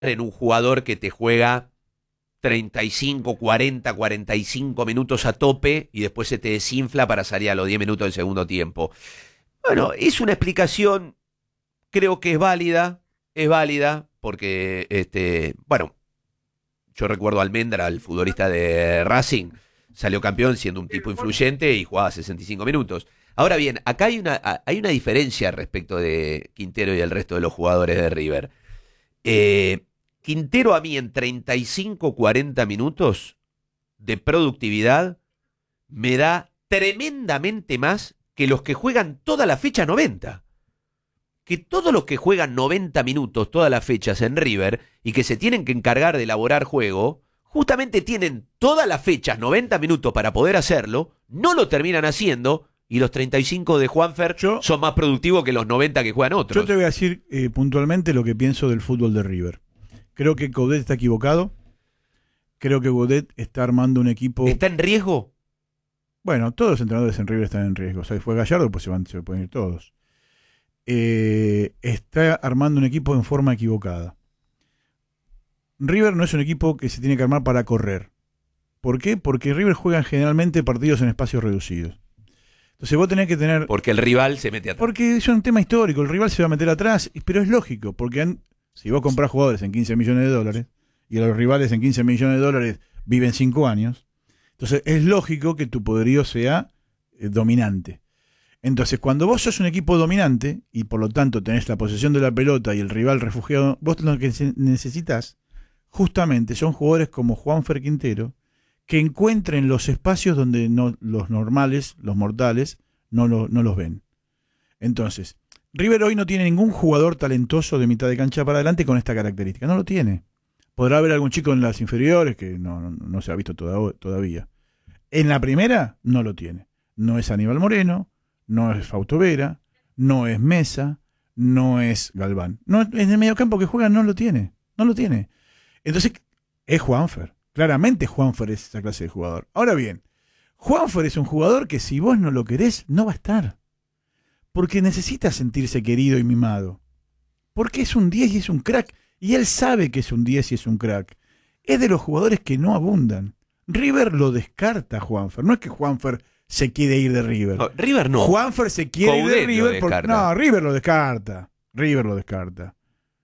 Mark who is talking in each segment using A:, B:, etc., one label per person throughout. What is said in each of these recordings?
A: en un jugador que te juega 35, 40, 45 minutos a tope y después se te desinfla para salir a los 10 minutos del segundo tiempo. Bueno, es una explicación, creo que es válida, porque, bueno, yo recuerdo a Almendra, el futbolista de Racing, salió campeón siendo un tipo influyente y jugaba 65 minutos. Ahora bien, acá hay una diferencia respecto de Quintero y el resto de los jugadores de River. Quintero a mí en 35, 40 minutos de productividad me da tremendamente más que los que juegan toda la fecha 90. Que todos los que juegan 90 minutos todas las fechas en River y que se tienen que encargar de elaborar juego, justamente tienen todas las fechas 90 minutos para poder hacerlo, no lo terminan haciendo y los 35 de Juanfer son más productivos que los 90 que juegan otros.
B: Yo te voy a decir puntualmente lo que pienso del fútbol de River. Creo que Coudet está equivocado. Creo que Coudet está armando un equipo...
A: ¿Está en riesgo?
B: Bueno, todos los entrenadores en River están en riesgo. O sea, fue Gallardo, pues se pueden ir todos. Está armando un equipo en forma equivocada. River no es un equipo que se tiene que armar para correr. ¿Por qué? Porque River juega generalmente partidos en espacios reducidos. Entonces vos tenés que tener...
A: Porque el rival se mete atrás.
B: Porque es un tema histórico, el rival se va a meter atrás, pero es lógico, porque si vos comprás jugadores en 15 millones de dólares y los rivales en 15 millones de dólares viven 5 años, entonces es lógico que tu poderío sea dominante. Entonces, cuando vos sos un equipo dominante y por lo tanto tenés la posesión de la pelota y el rival refugiado, vos lo que necesitas justamente son jugadores como Juanfer Quintero que encuentren los espacios donde los normales, los mortales, no los ven. Entonces, River hoy no tiene ningún jugador talentoso de mitad de cancha para adelante con esta característica. No lo tiene. Podrá haber algún chico en las inferiores que no se ha visto todavía. En la primera, no lo tiene. No es Aníbal Moreno, no es Fausto Vera, no es Mesa, no es Galván. No, en el mediocampo que juega no lo tiene. No lo tiene. Entonces, es Juanfer. Claramente Juanfer es esa clase de jugador. Ahora bien, Juanfer es un jugador que si vos no lo querés, no va a estar. Porque necesita sentirse querido y mimado. Porque es un 10 y es un crack. Y él sabe que es un 10 y es un crack. Es de los jugadores que no abundan. River lo descarta a Juanfer. No es que Juanfer se quiere ir de River.
A: No, River no.
B: Juanfer se quiere ir de River. No, River lo descarta. River lo descarta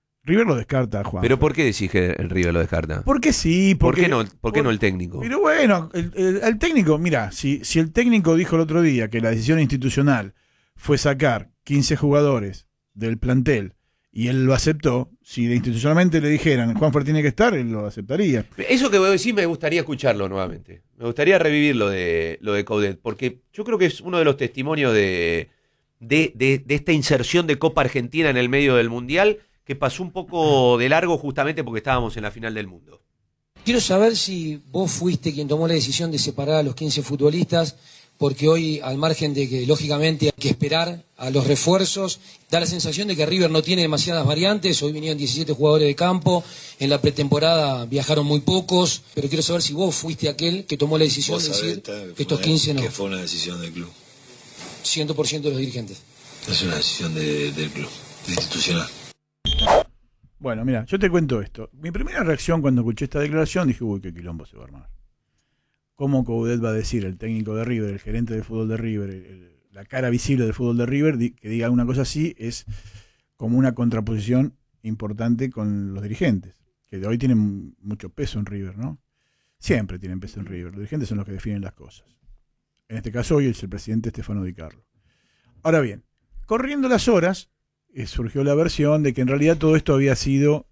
B: a Juanfer.
A: ¿Pero por qué decís que el River lo descarta?
B: Porque sí.
A: ¿Por qué no el técnico?
B: Pero bueno, el técnico, mira, si el técnico dijo el otro día que la decisión institucional fue sacar 15 jugadores del plantel y él lo aceptó, si institucionalmente le dijeran Juanfer tiene que estar, él lo aceptaría.
A: Eso que voy a decir me gustaría escucharlo nuevamente. Me gustaría revivir lo de Coudet, porque yo creo que es uno de los testimonios de esta inserción de Copa Argentina en el medio del Mundial, que pasó un poco de largo justamente porque estábamos en la final del mundo.
C: Quiero saber si vos fuiste quien tomó la decisión de separar a los 15 futbolistas, porque hoy, al margen de que lógicamente hay que esperar a los refuerzos, da la sensación de que River no tiene demasiadas variantes. Hoy vinieron 17 jugadores de campo, en la pretemporada viajaron muy pocos, pero quiero saber si vos fuiste aquel que tomó la decisión de decir que estos 15 no.
D: Que fue una decisión del club.
C: 100% de los dirigentes.
D: Es una decisión del club, institucional.
B: Bueno, mira, yo te cuento esto. Mi primera reacción cuando escuché esta declaración, dije, uy, qué quilombo se va a armar. ¿Cómo Coudet va a decir, el técnico de River, el gerente de fútbol de River, la cara visible del fútbol de River, que diga una cosa así? Es como una contraposición importante con los dirigentes, que de hoy tienen mucho peso en River, ¿no? Siempre tienen peso en River. Los dirigentes son los que definen las cosas. En este caso hoy es el presidente Stefano Di Carlo. Ahora bien, corriendo las horas, surgió la versión de que en realidad todo esto había sido...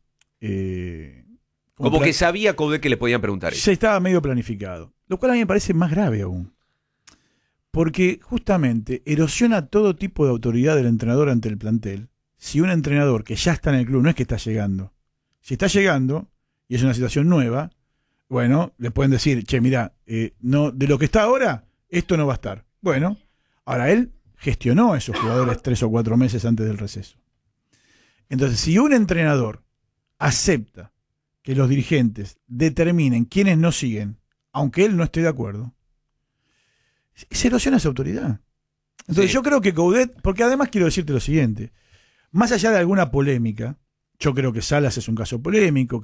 A: como que sabía Coudet que le podían preguntar eso.
B: Se estaba medio planificado. Lo cual a mí me parece más grave aún. Porque justamente erosiona todo tipo de autoridad del entrenador ante el plantel. Si un entrenador que ya está en el club, no es que está llegando. Si está llegando y es una situación nueva, bueno, le pueden decir, che, mirá, no, de lo que está ahora, esto no va a estar. Bueno, ahora él gestionó a esos jugadores 3 o 4 meses antes del receso. Entonces, si un entrenador acepta que los dirigentes determinen quiénes no siguen, aunque él no esté de acuerdo, se erosiona esa autoridad. Entonces yo creo que Coudet, porque además quiero decirte lo siguiente, más allá de alguna polémica, Yo creo que Salas es un caso polémico,